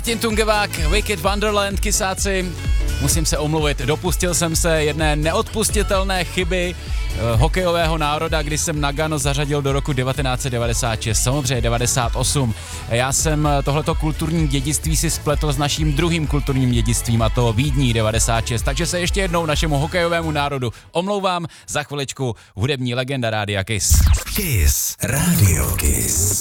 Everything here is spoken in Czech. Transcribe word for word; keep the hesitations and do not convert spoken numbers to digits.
Martin Tungevák, Wicked Wonderland, kysáci. Musím se omluvit, dopustil jsem se jedné neodpustitelné chyby eh, hokejového národa, kdy jsem Nagano zařadil do roku devatenáct set devadesát šest, samozřejmě devadesát osm. Já jsem tohleto kulturní dědictví si spletl s naším druhým kulturním dědictvím, a to Vídní devadesát šest. Takže se ještě jednou našemu hokejovému národu omlouvám, za chviličku hudební legenda Rádia Kiss. Kiss, Radio Kiss.